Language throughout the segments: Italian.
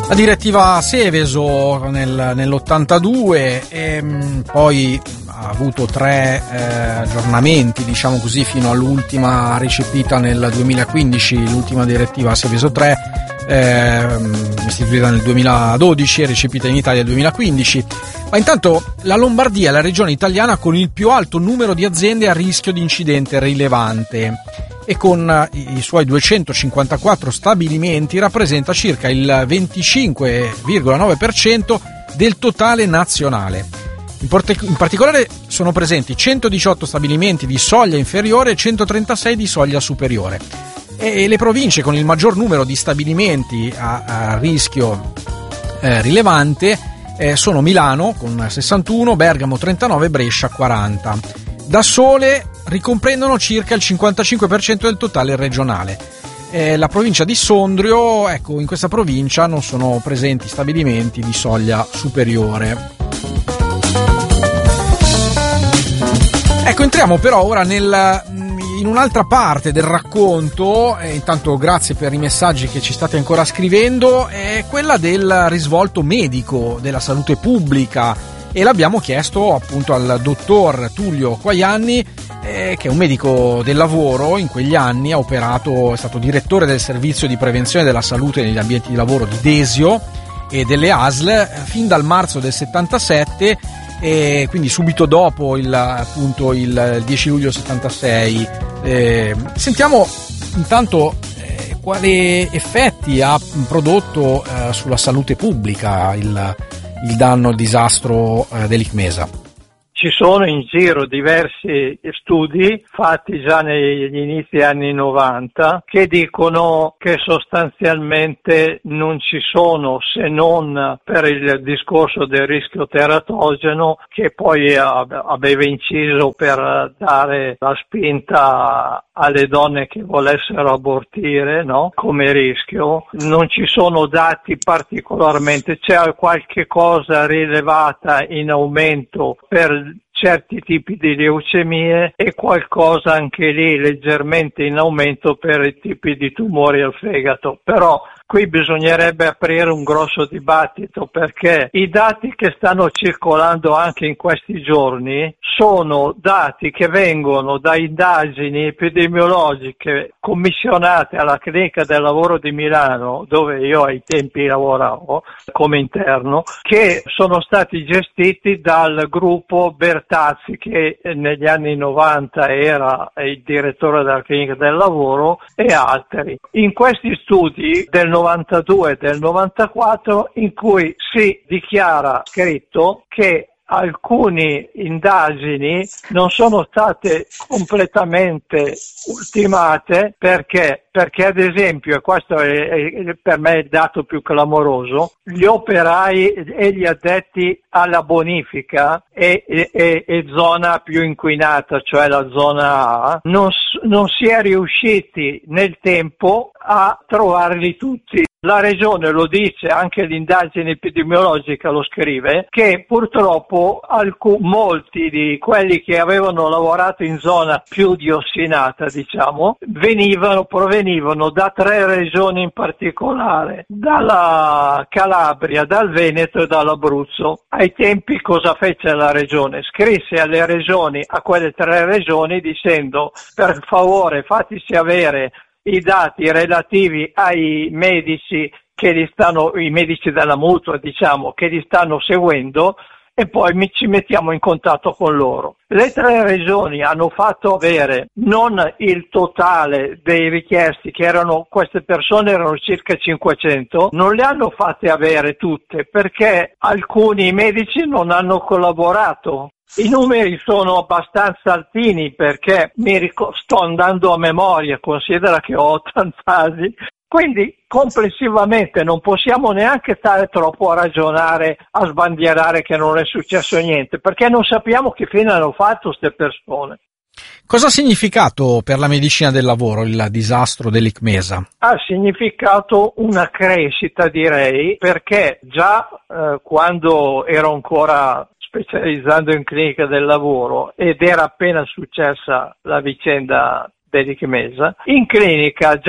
La direttiva Seveso nell'82 e poi ha avuto 3 aggiornamenti, diciamo così, fino all'ultima recepita nel 2015, l'ultima direttiva Seveso 3, istituita nel 2012 e recepita in Italia nel 2015. Ma intanto la Lombardia è la regione italiana con il più alto numero di aziende a rischio di incidente rilevante e con i suoi 254 stabilimenti rappresenta circa il 25,9% del totale nazionale. In particolare sono presenti 118 stabilimenti di soglia inferiore e 136 di soglia superiore. E le province con il maggior numero di stabilimenti a rischio rilevante sono Milano con 61, Bergamo 39, Brescia 40. Da sole ricomprendono circa il 55% del totale regionale. La provincia di Sondrio, ecco, in questa provincia non sono presenti stabilimenti di soglia superiore. Ecco, entriamo però ora in un'altra parte del racconto, intanto grazie per i messaggi che ci state ancora scrivendo, è quella del risvolto medico della salute pubblica, e l'abbiamo chiesto appunto al dottor Tullio Quaianni, che è un medico del lavoro. In quegli anni ha operato, è stato direttore del servizio di prevenzione della salute negli ambienti di lavoro di Desio e delle ASL fin dal marzo del 77, e quindi subito dopo il 10 luglio 76. Sentiamo intanto quali effetti ha prodotto sulla salute pubblica il danno, il disastro dell'ICMESA. Ci sono in giro diversi studi fatti già negli inizi anni 90 che dicono che sostanzialmente non ci sono, se non per il discorso del rischio teratogeno, che poi aveva inciso per dare la spinta alle donne che volessero abortire, no? Come rischio. Non ci sono dati particolarmente, c'è qualche cosa rilevata in aumento per certi tipi di leucemie e qualcosa anche lì leggermente in aumento per i tipi di tumori al fegato, però qui bisognerebbe aprire un grosso dibattito, perché i dati che stanno circolando anche in questi giorni sono dati che vengono da indagini epidemiologiche commissionate alla Clinica del Lavoro di Milano, dove io ai tempi lavoravo come interno, che sono stati gestiti dal gruppo Bertazzi, che negli anni 90 era il direttore della Clinica del Lavoro, e altri. In questi studi del 92 e del 94, in cui si dichiara scritto che alcune indagini non sono state completamente ultimate perché ad esempio, e questo è per me il dato più clamoroso, gli operai e gli addetti alla bonifica e zona più inquinata, cioè la zona A, non si è riusciti nel tempo a trovarli tutti. La regione lo dice, anche l'indagine epidemiologica lo scrive, che purtroppo molti di quelli che avevano lavorato in zona più diossinnata, diciamo, provenivano da 3 regioni in particolare, dalla Calabria, dal Veneto e dall'Abruzzo. Ai tempi cosa fece la regione? Scrisse alle regioni, a quelle 3 regioni, dicendo: per favore fateci avere i dati relativi ai medici i medici della mutua, diciamo, che li stanno seguendo, e poi ci mettiamo in contatto con loro. Le 3 regioni hanno fatto avere non il totale dei richiesti, queste persone erano circa 500, non le hanno fatte avere tutte perché alcuni medici non hanno collaborato. I numeri sono abbastanza altini perché sto andando a memoria, considera che ho 80 anni, quindi complessivamente non possiamo neanche stare troppo a ragionare, a sbandierare che non è successo niente, perché non sappiamo che fine hanno fatto queste persone. Cosa ha significato per la medicina del lavoro il disastro dell'ICMESA? Ha significato una crescita, direi, perché già quando ero ancora specializzando in clinica del lavoro ed era appena successa la vicenda dell'ICMESA, in clinica già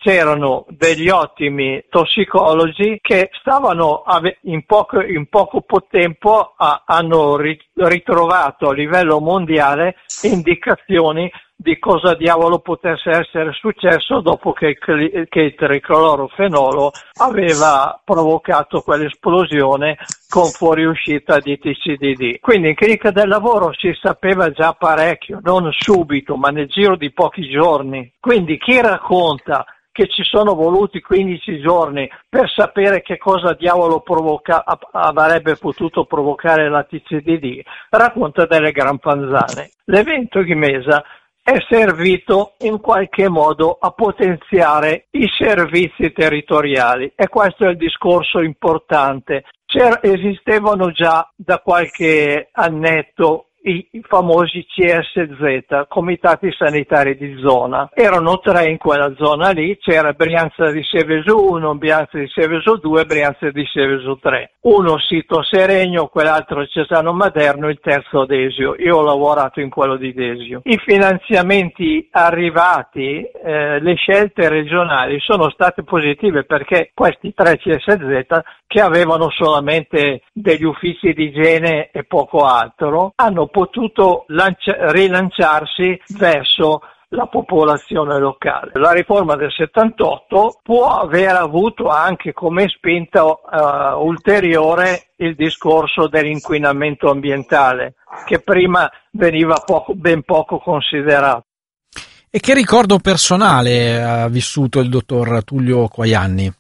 c'erano degli ottimi tossicologi che stavano in poco tempo hanno ritrovato a livello mondiale indicazioni di cosa diavolo potesse essere successo dopo che il triclorofenolo aveva provocato quell'esplosione con fuoriuscita di TCDD. Quindi in clinica del lavoro si sapeva già parecchio, non subito, ma nel giro di pochi giorni. Quindi chi racconta che ci sono voluti 15 giorni per sapere che cosa diavolo avrebbe potuto provocare la TCDD, racconta delle gran panzane. L'evento Gimesa è servito in qualche modo a potenziare i servizi territoriali e questo è il discorso importante. Esistevano già da qualche annetto i famosi CSZ, Comitati Sanitari di Zona. Erano 3 in quella zona lì, c'era Brianza di Seveso 1, Brianza di Seveso 2 e Brianza di Seveso 3. Uno sito a Seregno, quell'altro a Cesano Maderno, il terzo a Desio. Io ho lavorato in quello di Desio. I finanziamenti arrivati, le scelte regionali sono state positive perché questi 3 CSZ che avevano solamente degli uffici di igiene e poco altro, hanno potuto rilanciarsi verso la popolazione locale. La riforma del 78 può aver avuto anche come spinta ulteriore il discorso dell'inquinamento ambientale, che prima veniva ben poco considerato. E che ricordo personale ha vissuto il dottor Tullio Quaianni?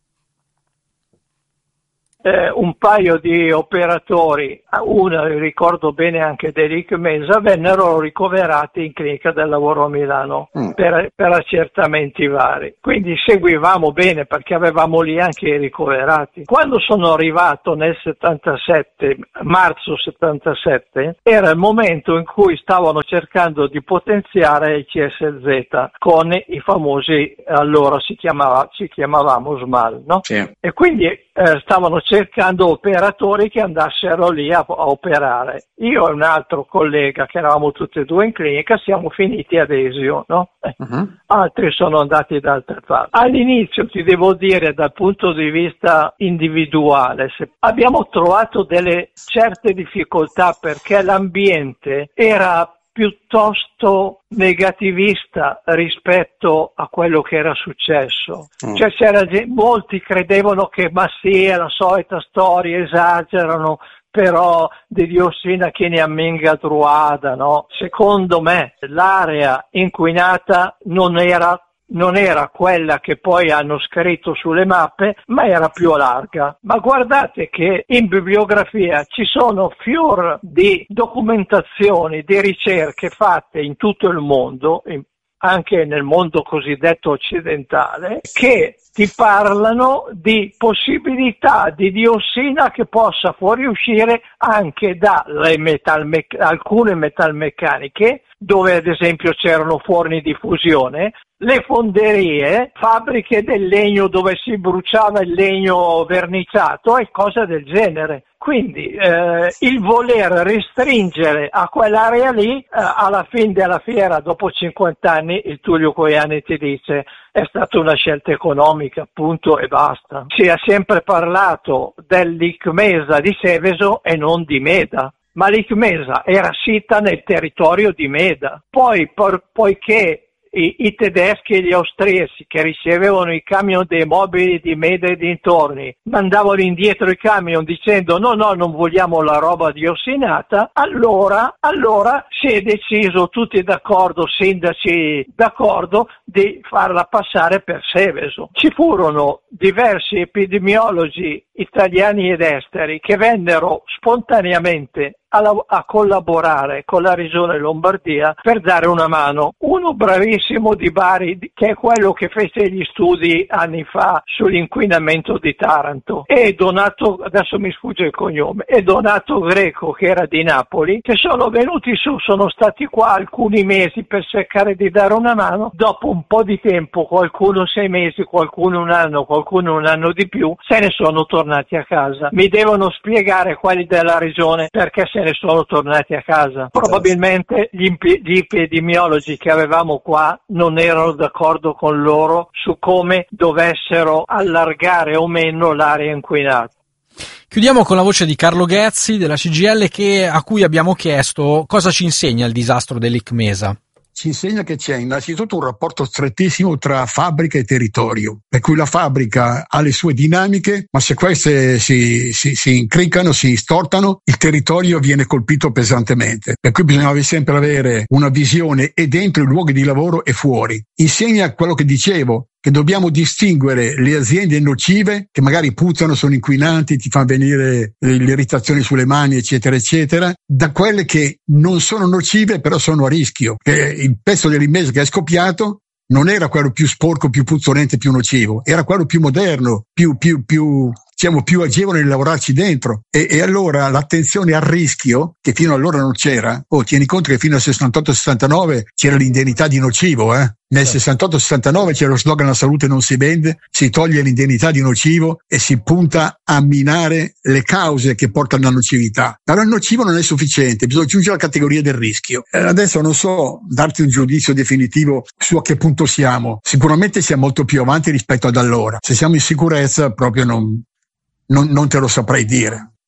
Un paio di operatori, uno ricordo bene anche Eric Mesa, vennero ricoverati in clinica del lavoro a Milano per accertamenti vari. Quindi seguivamo bene perché avevamo lì anche i ricoverati. Quando sono arrivato nel 77, marzo 77, era il momento in cui stavano cercando di potenziare il CSZ con i famosi, allora ci chiamavamo SMAL, no? Sì. E quindi stavano cercando operatori che andassero lì a operare. Io e un altro collega, che eravamo tutti e due in clinica, siamo finiti ad Esio, no? Altri sono andati da altre parti. All'inizio ti devo dire, dal punto di vista individuale, abbiamo trovato delle certe difficoltà perché l'ambiente era piuttosto negativista rispetto a quello che era successo. Cioè molti credevano che ma sì, è la solita storia, esagerano, però di diossina che ne ammenga druada, no? Secondo me l'area inquinata non era quella che poi hanno scritto sulle mappe, ma era più larga. Ma guardate che in bibliografia ci sono fior di documentazioni, di ricerche fatte in tutto il mondo, anche nel mondo cosiddetto occidentale, che ti parlano di possibilità di diossina che possa fuoriuscire anche dalle alcune metalmeccaniche, dove ad esempio c'erano forni di fusione, le fonderie, fabbriche del legno dove si bruciava il legno verniciato e cose del genere. Quindi il voler restringere a quell'area lì, alla fine della fiera, dopo 50 anni, il Tullio Quaianni ti dice è stata una scelta economica, punto e basta. Si è sempre parlato dell'ICMESA di Seveso e non di Meda. Ma l'ICMESA era sita nel territorio di Meda. Poi, poiché i tedeschi e gli austriaci che ricevevano i camion dei mobili di Meda e dintorni mandavano indietro i camion dicendo no, non vogliamo la roba diossinata, allora si è deciso, tutti d'accordo, sindaci d'accordo, di farla passare per Seveso. Ci furono diversi epidemiologi italiani ed esteri che vennero spontaneamente a collaborare con la regione Lombardia per dare una mano. Uno bravissimo di Bari, che è quello che fece gli studi anni fa sull'inquinamento di Taranto, e Donato, adesso mi sfugge il cognome, e Donato Greco, che era di Napoli, che sono venuti su, sono stati qua alcuni mesi per cercare di dare una mano. Dopo un po' di tempo, qualcuno 6 mesi, qualcuno un anno di più, se ne sono tornati tornati a casa. Mi devono spiegare quelli della regione perché se ne sono tornati a casa. Probabilmente gli epidemiologi che avevamo qua non erano d'accordo con loro su come dovessero allargare o meno l'area inquinata. Chiudiamo con la voce di Carlo Ghezzi della CGIL, a cui abbiamo chiesto cosa ci insegna il disastro dell'ICMESA. Ci insegna che c'è innanzitutto un rapporto strettissimo tra fabbrica e territorio, per cui la fabbrica ha le sue dinamiche, ma se queste si incriccano, si stortano, il territorio viene colpito pesantemente. Per cui bisogna sempre avere una visione e dentro i luoghi di lavoro e fuori. Insegna quello che dicevo, che dobbiamo distinguere le aziende nocive, che magari puzzano, sono inquinanti, ti fanno venire l'irritazione sulle mani, eccetera, eccetera, da quelle che non sono nocive, però sono a rischio. Che il pezzo dell'ICMESA che è scoppiato non era quello più sporco, più puzzolente, più nocivo, era quello più moderno, più agevole nel lavorarci dentro. E allora l'attenzione al rischio, che fino allora non c'era, tieni conto che fino al 68-69 c'era l'indennità di nocivo, Nel 68-69 c'era lo slogan "la salute non si vende", si toglie l'indennità di nocivo e si punta a minare le cause che portano alla nocività. Però il nocivo non è sufficiente, bisogna aggiungere la categoria del rischio. Adesso non so darti un giudizio definitivo su a che punto siamo. Sicuramente siamo molto più avanti rispetto ad allora. Se siamo in sicurezza proprio non te lo saprei dire.